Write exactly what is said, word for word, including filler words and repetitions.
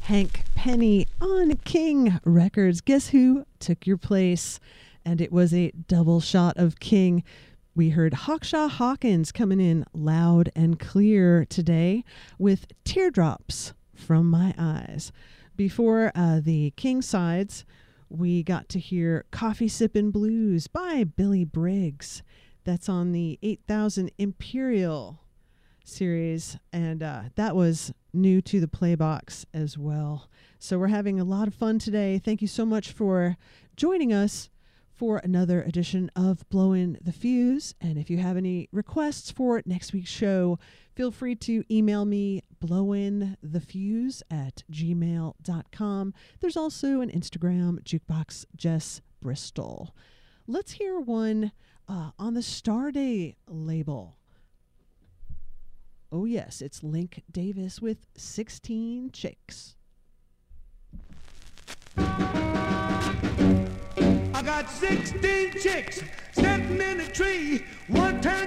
Hank Penny on King Records. Guess who took your place? And it was a double shot of King. We heard Hawkshaw Hawkins coming in loud and clear today with Teardrops from My Eyes. Before uh, the King sides, we got to hear Coffee Sippin' Blues by Billy Briggs. That's on the eight thousand Imperial series, and uh, that was new to the Playbox as well. So we're having a lot of fun today. Thank you so much for joining us for another edition of Blowin' the Fuse. And if you have any requests for next week's show, feel free to email me blowinthefuse at gmail dot com. There's also an Instagram, Jukebox Jess Bristol. Let's hear one uh, on the Starday label. Oh yes, it's Link Davis with sixteen Chicks. I got sixteen chicks sitting in a tree. One turned